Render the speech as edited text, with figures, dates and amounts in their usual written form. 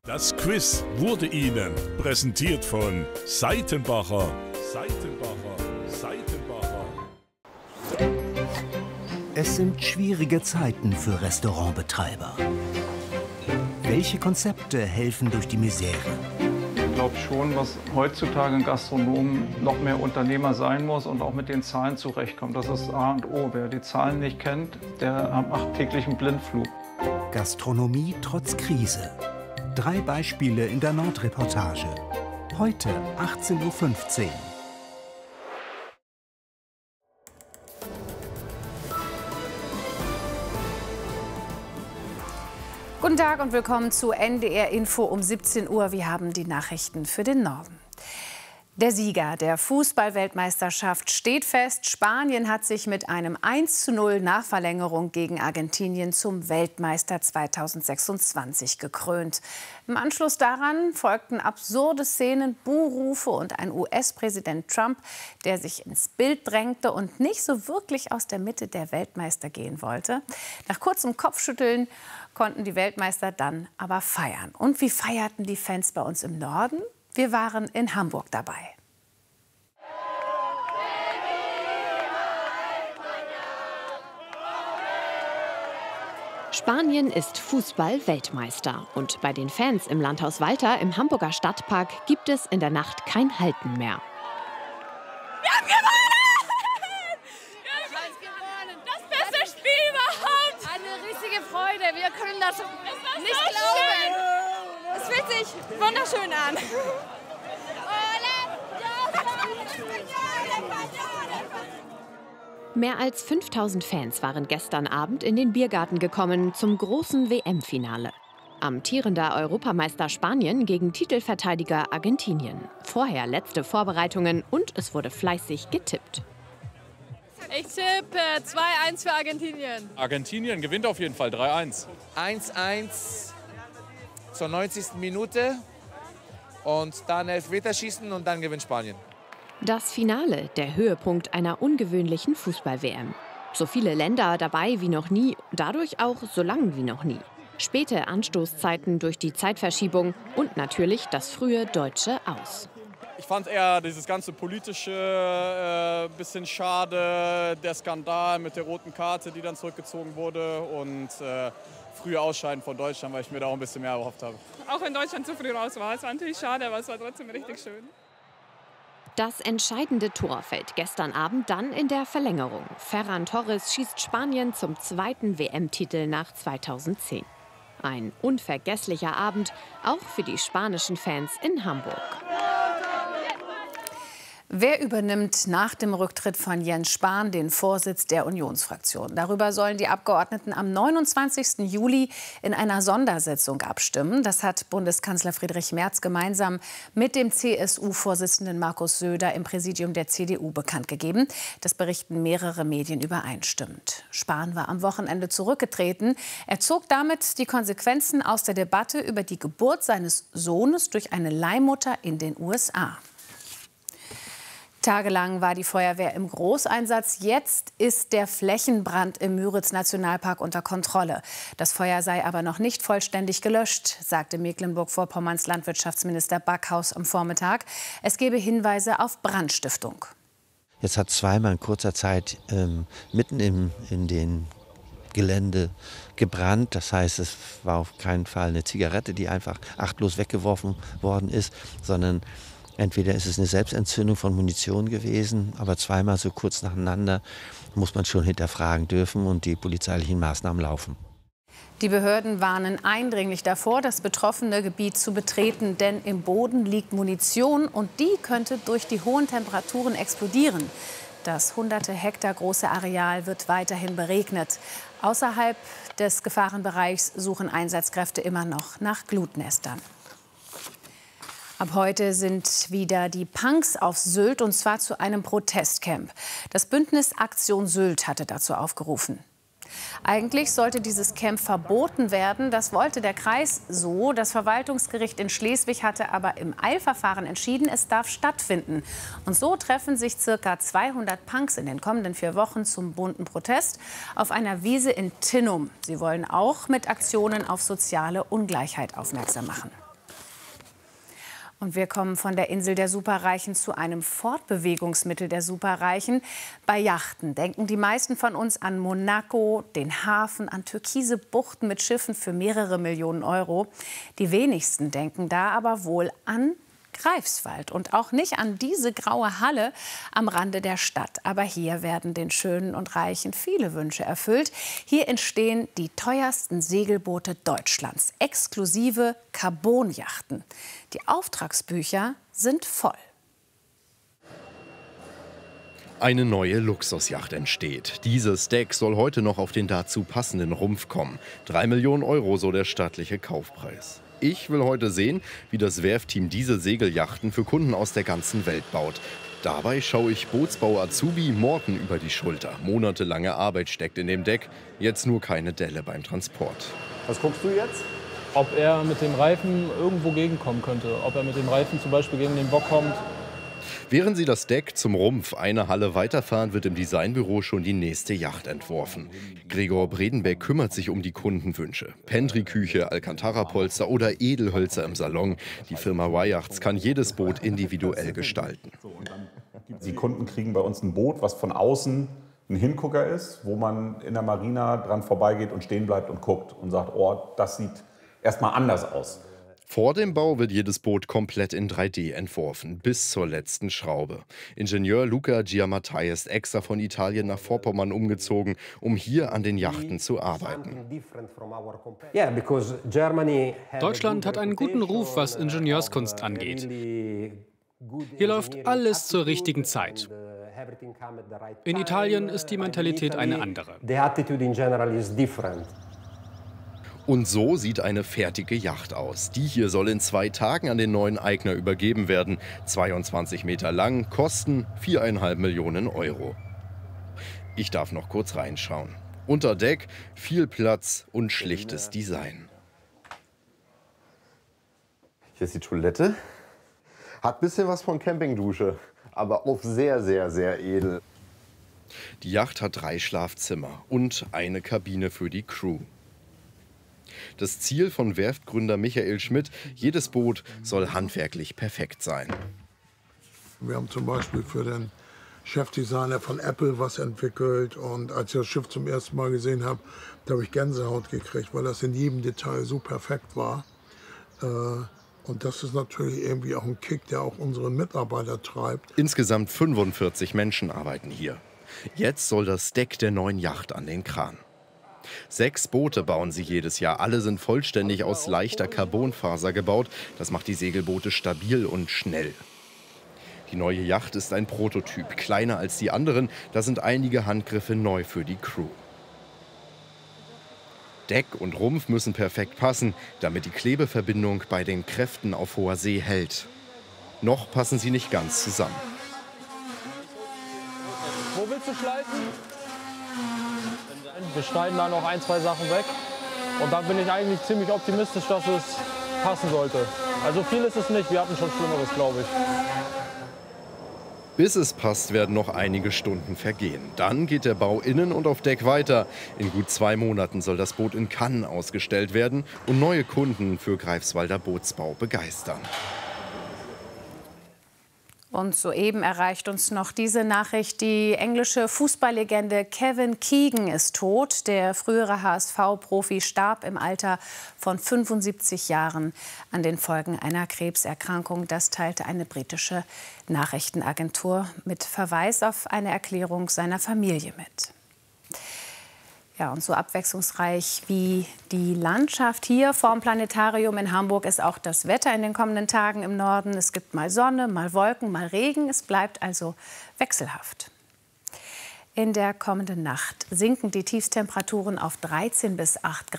Das Quiz wurde Ihnen präsentiert von Seitenbacher. Es sind schwierige Zeiten für Restaurantbetreiber. Welche Konzepte helfen durch die Misere? Ich glaube schon, dass heutzutage ein Gastronom noch mehr Unternehmer sein muss und auch mit den Zahlen zurechtkommt. Das ist A und O. Wer die Zahlen nicht kennt, der macht täglich einen Blindflug. Gastronomie trotz Krise. 3 Beispiele in der Nordreportage. Heute 18:15 Uhr. Guten Tag und willkommen zu NDR Info um 17 Uhr. Wir haben die Nachrichten für den Norden. Der Sieger der Fußball-Weltmeisterschaft steht fest. Spanien hat sich mit einem 1:0 nach Verlängerung gegen Argentinien zum Weltmeister 2026 gekrönt. Im Anschluss daran folgten absurde Szenen, Buhrufe und ein US-Präsident Trump, der sich ins Bild drängte und nicht so wirklich aus der Mitte der Weltmeister gehen wollte. Nach kurzem Kopfschütteln konnten die Weltmeister dann aber feiern. Und wie feierten die Fans bei uns im Norden? Wir waren in Hamburg dabei. Spanien ist Fußball-Weltmeister. Und bei den Fans im Landhaus Walter im Hamburger Stadtpark gibt es in der Nacht kein Halten mehr. Wir haben gewonnen! Wir haben gewonnen! Das beste Spiel überhaupt! Eine riesige Freude. Wir können das nicht glauben. Es fühlt sich wunderschön an. Mehr als 5000 Fans waren gestern Abend in den Biergarten gekommen zum großen WM-Finale. Amtierender Europameister Spanien gegen Titelverteidiger Argentinien. Vorher letzte Vorbereitungen und es wurde fleißig getippt. Ich tippe 2:1 für Argentinien. Argentinien gewinnt auf jeden Fall 3:1. 1:1 zur 90. Minute und dann Elfmeterschießen und dann gewinnt Spanien. Das Finale, der Höhepunkt einer ungewöhnlichen Fußball-WM. So viele Länder dabei wie noch nie, dadurch auch so lang wie noch nie. Späte Anstoßzeiten durch die Zeitverschiebung und natürlich das frühe deutsche Aus. Ich fand eher dieses ganze politische bisschen schade, der Skandal mit der roten Karte, die dann zurückgezogen wurde und frühe Ausscheiden von Deutschland, weil ich mir da auch ein bisschen mehr erhofft habe. Auch wenn Deutschland zu früh raus war. Es war natürlich schade, aber es war trotzdem richtig schön. Das entscheidende Tor fällt gestern Abend dann in der Verlängerung. Ferran Torres schießt Spanien zum 2. WM-Titel nach 2010. Ein unvergesslicher Abend, auch für die spanischen Fans in Hamburg. Wer übernimmt nach dem Rücktritt von Jens Spahn den Vorsitz der Unionsfraktion? Darüber sollen die Abgeordneten am 29. Juli in einer Sondersitzung abstimmen. Das hat Bundeskanzler Friedrich Merz gemeinsam mit dem CSU-Vorsitzenden Markus Söder im Präsidium der CDU bekannt gegeben. Das berichten mehrere Medien übereinstimmend. Spahn war am Wochenende zurückgetreten. Er zog damit die Konsequenzen aus der Debatte über die Geburt seines Sohnes durch eine Leihmutter in den USA. Tagelang war die Feuerwehr im Großeinsatz. Jetzt ist der Flächenbrand im Müritz-Nationalpark unter Kontrolle. Das Feuer sei aber noch nicht vollständig gelöscht, sagte Mecklenburg-Vorpommerns Landwirtschaftsminister Backhaus am Vormittag. Es gebe Hinweise auf Brandstiftung. Jetzt hat zweimal in kurzer Zeit mitten in den Gelände gebrannt. Das heißt, es war auf keinen Fall eine Zigarette, die einfach achtlos weggeworfen worden ist, sondern entweder ist es eine Selbstentzündung von Munition gewesen, aber zweimal so kurz nacheinander muss man schon hinterfragen dürfen und die polizeilichen Maßnahmen laufen. Die Behörden warnen eindringlich davor, das betroffene Gebiet zu betreten, denn im Boden liegt Munition und die könnte durch die hohen Temperaturen explodieren. Das hunderte Hektar große Areal wird weiterhin beregnet. Außerhalb des Gefahrenbereichs suchen Einsatzkräfte immer noch nach Glutnestern. Ab heute sind wieder die Punks auf Sylt, und zwar zu einem Protestcamp. Das Bündnis Aktion Sylt hatte dazu aufgerufen. Eigentlich sollte dieses Camp verboten werden. Das wollte der Kreis so. Das Verwaltungsgericht in Schleswig hatte aber im Eilverfahren entschieden, es darf stattfinden. Und so treffen sich ca. 200 Punks in den kommenden 4 Wochen zum bunten Protest auf einer Wiese in Tinnum. Sie wollen auch mit Aktionen auf soziale Ungleichheit aufmerksam machen. Und wir kommen von der Insel der Superreichen zu einem Fortbewegungsmittel der Superreichen. Bei Yachten denken die meisten von uns an Monaco, den Hafen, an türkise Buchten mit Schiffen für mehrere Millionen Euro. Die wenigsten denken da aber wohl an Greifswald und auch nicht an diese graue Halle am Rande der Stadt. Aber hier werden den Schönen und Reichen viele Wünsche erfüllt. Hier entstehen die teuersten Segelboote Deutschlands, exklusive Carbonjachten. Die Auftragsbücher sind voll. Eine neue Luxusjacht entsteht. Dieses Deck soll heute noch auf den dazu passenden Rumpf kommen. 3 Millionen Euro, so der stattliche Kaufpreis. Ich will heute sehen, wie das Werftteam diese Segeljachten für Kunden aus der ganzen Welt baut. Dabei schaue ich Bootsbau-Azubi Morten über die Schulter. Monatelange Arbeit steckt in dem Deck, jetzt nur keine Delle beim Transport. Was guckst du jetzt? Ob er mit dem Reifen irgendwo gegenkommen könnte. Ob er mit dem Reifen zum Beispiel gegen den Bock kommt. Während sie das Deck zum Rumpf eine Halle weiterfahren, wird im Designbüro schon die nächste Yacht entworfen. Gregor Bredenbeck kümmert sich um die Kundenwünsche. Pentry-Küche, Alcantara-Polster oder Edelhölzer im Salon. Die Firma Y-Yachts kann jedes Boot individuell gestalten. Die Kunden kriegen bei uns ein Boot, was von außen ein Hingucker ist, wo man in der Marina dran vorbeigeht und stehen bleibt und guckt und sagt, oh, das sieht erstmal anders aus. Vor dem Bau wird jedes Boot komplett in 3D entworfen, bis zur letzten Schraube. Ingenieur Luca Giammattai ist extra von Italien nach Vorpommern umgezogen, um hier an den Yachten zu arbeiten. Deutschland hat einen guten Ruf, was Ingenieurskunst angeht. Hier läuft alles zur richtigen Zeit. In Italien ist die Mentalität eine andere. Und so sieht eine fertige Yacht aus. Die hier soll in 2 Tagen an den neuen Eigner übergeben werden. 22 Meter lang, Kosten 4,5 Millionen Euro. Ich darf noch kurz reinschauen. Unter Deck viel Platz und schlichtes Design. Hier ist die Toilette. Hat ein bisschen was von Campingdusche, aber auch sehr, sehr, sehr edel. Die Yacht hat 3 Schlafzimmer und eine Kabine für die Crew. Das Ziel von Werftgründer Michael Schmidt, jedes Boot soll handwerklich perfekt sein. Wir haben zum Beispiel für den Chefdesigner von Apple was entwickelt. Und als ich das Schiff zum ersten Mal gesehen habe, da habe ich Gänsehaut gekriegt, weil das in jedem Detail so perfekt war. Und das ist natürlich irgendwie auch ein Kick, der auch unsere Mitarbeiter treibt. Insgesamt 45 Menschen arbeiten hier. Jetzt soll das Deck der neuen Yacht an den Kran. 6 Boote bauen sie jedes Jahr. Alle sind vollständig aus leichter Carbonfaser gebaut. Das macht die Segelboote stabil und schnell. Die neue Yacht ist ein Prototyp, kleiner als die anderen. Da sind einige Handgriffe neu für die Crew. Deck und Rumpf müssen perfekt passen, damit die Klebeverbindung bei den Kräften auf hoher See hält. Noch passen sie nicht ganz zusammen. Wo willst du schleifen? Wir schneiden da noch 1, 2 Sachen weg. Und da bin ich eigentlich ziemlich optimistisch, dass es passen sollte. Also viel ist es nicht, wir hatten schon Schlimmeres, glaube ich. Bis es passt, werden noch einige Stunden vergehen. Dann geht der Bau innen und auf Deck weiter. In gut 2 Monaten soll das Boot in Cannes ausgestellt werden und neue Kunden für Greifswalder Bootsbau begeistern. Und soeben erreicht uns noch diese Nachricht. Die englische Fußballlegende Kevin Keegan ist tot. Der frühere HSV-Profi starb im Alter von 75 Jahren an den Folgen einer Krebserkrankung. Das teilte eine britische Nachrichtenagentur mit Verweis auf eine Erklärung seiner Familie mit. Ja, und so abwechslungsreich wie die Landschaft hier vorm Planetarium in Hamburg ist auch das Wetter in den kommenden Tagen im Norden. Es gibt mal Sonne, mal Wolken, mal Regen. Es bleibt also wechselhaft. In der kommenden Nacht sinken die Tiefstemperaturen auf 13 bis 8 Grad.